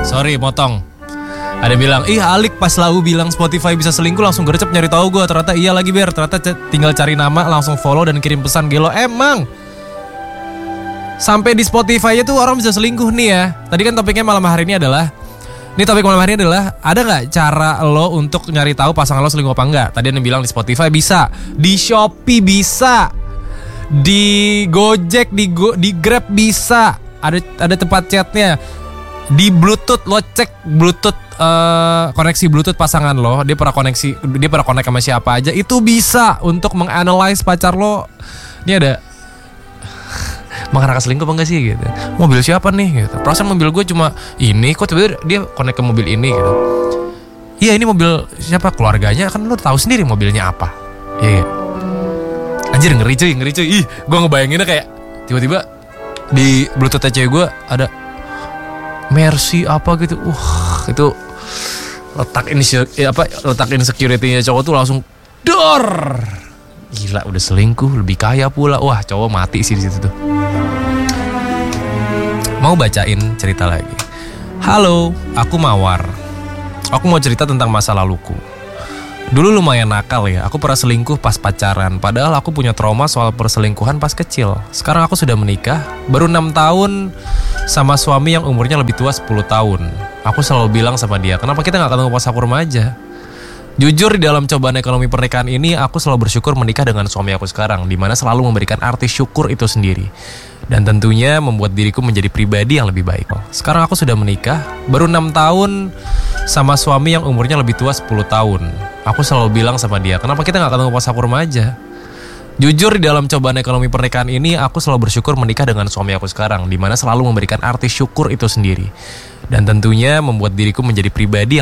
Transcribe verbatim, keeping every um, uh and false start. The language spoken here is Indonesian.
Sorry, potong. Ada yang bilang, ih Alik pas lau bilang Spotify bisa selingkuh langsung gercep nyari tahu gue. Ternyata iya lagi Ber, ternyata c- tinggal cari nama langsung follow dan kirim pesan. Gelo emang sampai di Spotify tuh orang bisa selingkuh nih ya. Tadi kan topiknya malam hari ini adalah Ini topik malam hari ini adalah ada gak cara lo untuk nyari tahu pasangan lo selingkuh apa enggak? Tadi ada yang bilang di Spotify bisa, di Shopee bisa, di Gojek, di Go, di Grab bisa. Ada ada tempat chatnya. Di Bluetooth lo cek Bluetooth uh, koneksi Bluetooth pasangan lo, dia pernah koneksi dia pernah connect sama siapa aja, itu bisa untuk menganalyze pacar lo. Ini ada mengarah ke selingkuh apa enggak sih gitu. Mobil siapa nih gitu. Perasaan mobil gue cuma ini, kok tiba-tiba dia connect ke mobil ini gitu. Iya ini mobil siapa, keluarganya kan lo tahu sendiri mobilnya apa. Iya. Anjir ngeri cuy, ngeri cuy. Ih, gue ngebayanginnya kayak tiba-tiba di Bluetooth cewek gue ada Mercy apa gitu. Wah, itu letak ini apa letak insecurity-nya cowok tuh langsung dor. Gila, udah selingkuh, lebih kaya pula. Wah, cowok mati sih di situ tuh. Mau bacain cerita lagi. Halo, aku Mawar. Aku mau cerita tentang masa laluku. Dulu lumayan nakal ya, aku pernah selingkuh pas pacaran. Padahal aku punya trauma soal perselingkuhan pas kecil. Sekarang aku sudah menikah, baru enam tahun sama suami yang umurnya lebih tua sepuluh tahun. Aku selalu bilang sama dia, kenapa kita gak ketemu pas aku remaja? Jujur di dalam cobaan ekonomi pernikahan ini, aku selalu bersyukur menikah dengan suami aku sekarang, dimana selalu memberikan arti syukur itu sendiri. Dan tentunya membuat diriku menjadi pribadi yang lebih baik. Sekarang aku sudah menikah, baru enam tahun sama suami yang umurnya lebih tua sepuluh tahun. Aku selalu bilang sama dia, kenapa kita gak ketemu pas aku remaja? Jujur di dalam cobaan ekonomi pernikahan ini, aku selalu bersyukur menikah dengan suami aku sekarang, dimana selalu memberikan arti syukur itu sendiri. Dan tentunya membuat diriku menjadi pribadi yang